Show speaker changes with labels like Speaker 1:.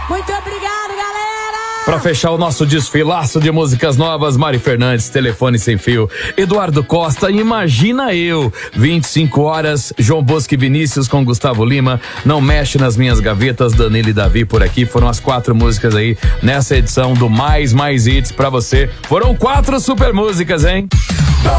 Speaker 1: Muito obrigado, galera!
Speaker 2: Pra fechar o nosso desfilaço de músicas novas, Mari Fernandes, Telefone Sem Fio, Eduardo Costa, Imagina Eu, 25 horas, João Bosco e Vinícius com Gustavo Lima, Não Mexe nas Minhas Gavetas, Danilo e Davi por aqui. Foram as 4 músicas aí nessa edição do Mais Hits pra você. Foram 4 super músicas, hein?